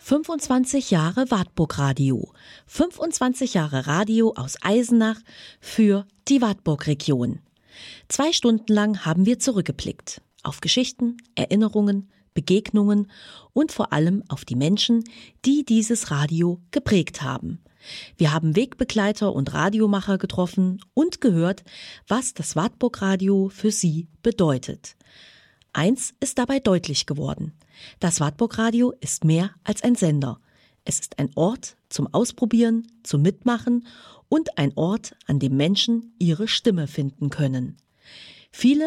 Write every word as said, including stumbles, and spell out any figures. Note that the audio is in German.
fünfundzwanzig Jahre Wartburg Radio. fünfundzwanzig Jahre Radio aus Eisenach für die Wartburg-Region. Zwei Stunden lang haben wir zurückgeblickt. Auf Geschichten, Erinnerungen, Begegnungen und vor allem auf die Menschen, die dieses Radio geprägt haben. Wir haben Wegbegleiter und Radiomacher getroffen und gehört, was das Wartburg Radio für sie bedeutet. Eins ist dabei deutlich geworden. Das Wartburg Radio ist mehr als ein Sender. Es ist ein Ort zum Ausprobieren, zum Mitmachen und ein Ort, an dem Menschen ihre Stimme finden können. Viele